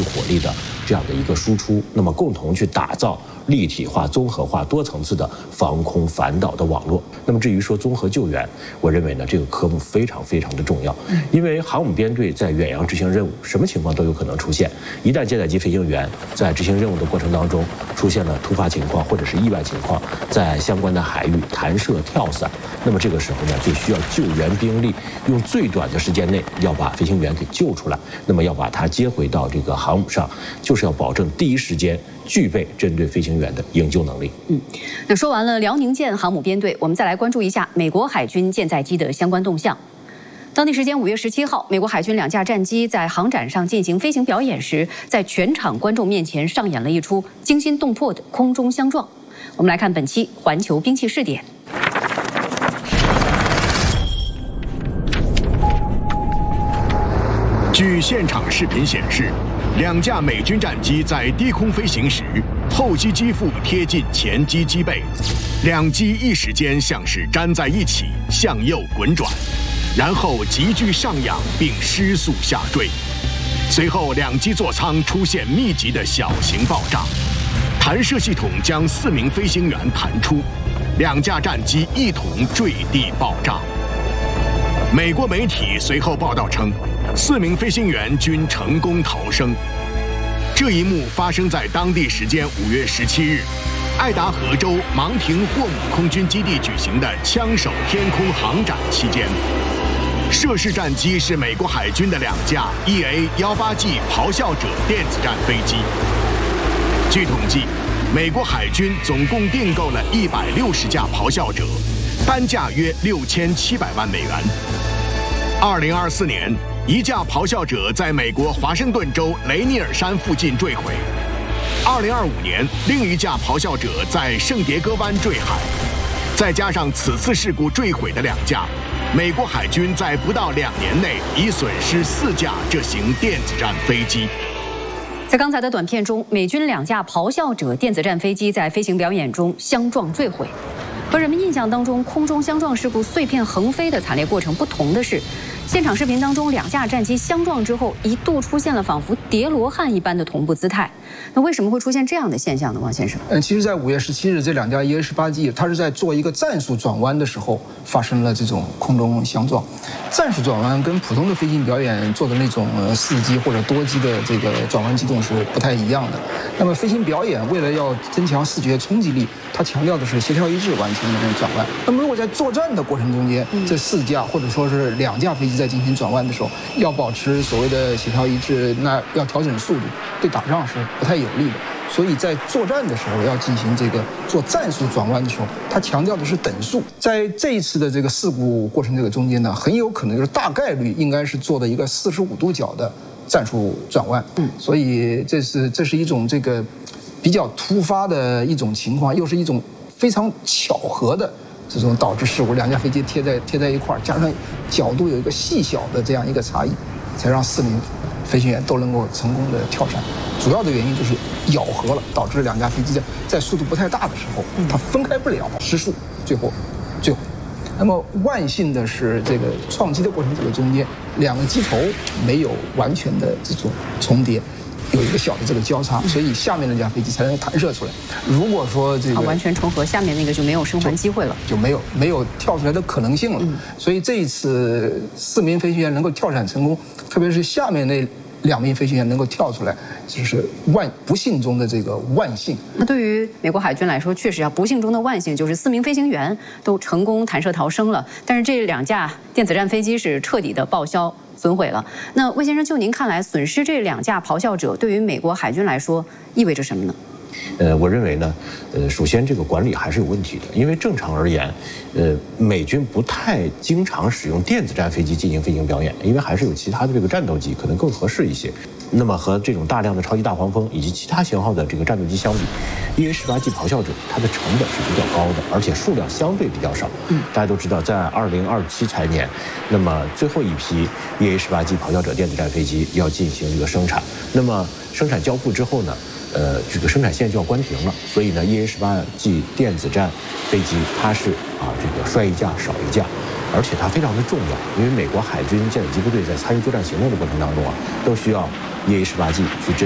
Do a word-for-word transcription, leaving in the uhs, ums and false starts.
火力的这样的一个输出，那么共同去打造立体化、综合化、多层次的防空反导的网络。那么至于说综合救援，我认为呢，这个科目非常非常的重要，因为航母编队在远洋执行任务，什么情况都有可能出现。一旦舰载机飞行员在执行任务的过程当中出现了突发情况或者是意外情况，在相关的海域弹射跳伞，那么这个时候呢，就需要救援兵力用最短的时间内要把飞行员给救出来，那么要把他接回到这个航母上，就是要保证第一时间具备针对飞行员的营救能力。 嗯，那说完了辽宁舰航母编队，我们再来关注一下美国海军舰载机的相关动向。当地时间五月十七号，美国海军两架战机在航展上进行飞行表演时，在全场观众面前上演了一出惊心动魄的空中相撞。我们来看本期环球兵器试点。 据现场视频显示，两架美军战机在低空飞行时，后机机腹贴近前机机背，两机一时间像是粘在一起，向右滚转，然后急剧上扬并失速下坠。随后，两机座舱出现密集的小型爆炸，弹射系统将四名飞行员弹出，两架战机一同坠地爆炸。美国媒体随后报道称，四名飞行员均成功逃生。这一幕发生在当地时间五月十七日，爱达荷州芒廷霍姆空军基地举行的枪手天空航展期间。涉事战机是美国海军的两架 E A 十八 G 咆哮者电子战飞机。据统计，美国海军总共订购了一百六十架咆哮者，单价约六千七百万美元。二零二四年，一架咆哮者在美国华盛顿州雷尼尔山附近坠毁。二零二五年，另一架咆哮者在圣迭戈湾坠海。再加上此次事故坠毁的两架，美国海军在不到两年内已损失四架这型电子战飞机。 在刚才的短片中，美军两架咆哮者电子战飞机在飞行表演中相撞坠毁。和人们印象当中空中相撞事故碎片横飞的惨烈过程不同的是，现场视频当中两架战机相撞之后，一度出现了仿佛叠罗汉一般的同步姿态。那为什么会出现这样的现象呢，王先生？ 嗯，其实，在五月十七日，这两架 E A 十八 G， 它是在做一个战术转弯的时候发生了这种空中相撞。战术转弯跟普通的飞行表演做的那种呃四机或者多机的这个转弯机动是不太一样的。那么飞行表演为了要增强视觉冲击力，它强调的是协调一致完成的这种转弯。那么如果在作战的过程中间，这四架或者说是两架飞机在进行转弯的时候，要保持所谓的协调一致，那要调整速度，对打仗是不太有利的。所以在作战的时候要进行这个做战术转弯的时候，它强调的是等速。在这一次的这个事故过程这个中间呢，很有可能就是大概率应该是做的一个四十五度角的战术转弯。嗯，所以这是这是一种这个比较突发的一种情况，又是一种非常巧合的这种导致事故，两架飞机贴在贴在一块儿，加上角度有一个细小的这样一个差异，才让四名飞行员都能够成功的跳伞。主要的原因就是咬合了，导致两架飞机在在速度不太大的时候，它分开不了，失速，最后坠毁。那么万幸的是，这个创机的过程这个中间，两个机头没有完全的这种重叠。有一个小的这个交叉，所以下面那架飞机才能弹射出来。如果说这个、 啊、完全重合，下面那个就没有生还机会了， 就没有没有跳出来的可能性了。嗯、所以这一次四名飞行员能够跳伞成功，特别是下面那两名飞行员能够跳出来，就是万不幸中的这个万幸。 那对于美国海军来说，确实啊，不幸中的万幸就是四名飞行员都成功弹射逃生了，但是这两架电子战飞机是彻底的报销。损毁了。那魏先生，就您看来，损失这两架咆哮者对于美国海军来说意味着什么呢？ 呃，我认为呢，呃，首先这个管理还是有问题的，因为正常而言，呃，美军不太经常使用电子战飞机进行飞行表演，因为还是有其他的这个战斗机可能更合适一些。那么和这种大量的超级大黄蜂以及其他型号的这个战斗机相比 ，E A 十八 G 咆哮者它的成本是比较高的，而且数量相对比较少。嗯，大家都知道，在二零二七财年，那么最后一批 E A 十八 G 咆哮者电子战飞机要进行这个生产，那么生产交付之后呢？呃，这个生产线就要关停了，所以呢 ，E A 十八 G 电子战飞机它是啊这个摔一架少一架，而且它非常的重要，因为美国海军舰载机部队在参与作战行动的过程当中啊，都需要 E A 十八 G 去侦。